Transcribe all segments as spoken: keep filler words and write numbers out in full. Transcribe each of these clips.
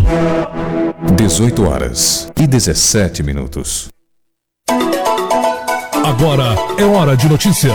dezoito horas e dezessete minutos. Agora é hora de notícias.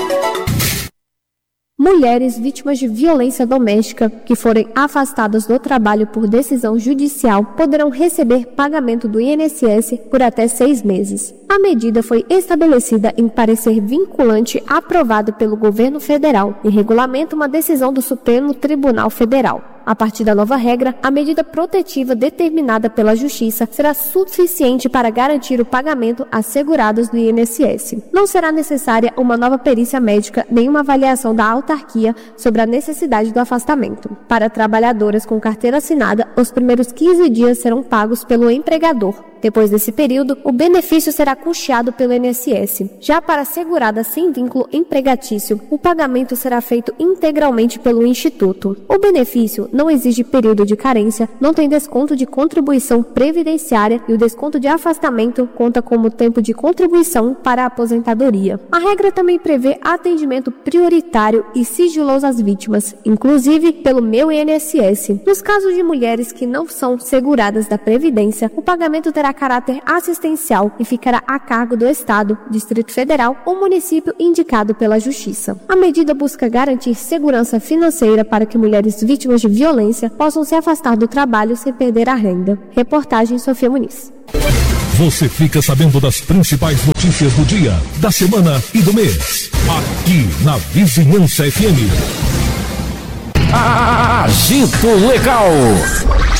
Mulheres vítimas de violência doméstica que forem afastadas do trabalho por decisão judicial poderão receber pagamento do I N S S por até seis meses. A medida foi estabelecida em parecer vinculante aprovado pelo governo federal e regulamenta uma decisão do Supremo Tribunal Federal. A partir da nova regra, a medida protetiva determinada pela Justiça será suficiente para garantir o pagamento às seguradas do I N S S. Não será necessária uma nova perícia médica nem uma avaliação da autarquia sobre a necessidade do afastamento. Para trabalhadoras com carteira assinada, os primeiros quinze dias serão pagos pelo empregador. Depois desse período, o benefício será custeado pelo I N S S. Já para segurada sem vínculo empregatício, o pagamento será feito integralmente pelo Instituto. O benefício não exige período de carência, não tem desconto de contribuição previdenciária e o desconto de afastamento conta como tempo de contribuição para a aposentadoria. A regra também prevê atendimento prioritário e sigiloso às vítimas, inclusive pelo Meu I N S S. Nos casos de mulheres que não são seguradas da Previdência, o pagamento terá caráter assistencial e ficará a cargo do Estado, Distrito Federal ou município indicado pela Justiça. A medida busca garantir segurança financeira para que mulheres vítimas de violência possam se afastar do trabalho sem perder a renda. Reportagem Sofia Muniz. Você fica sabendo das principais notícias do dia, da semana e do mês. Aqui na Vizinhança F M. Agito Legal.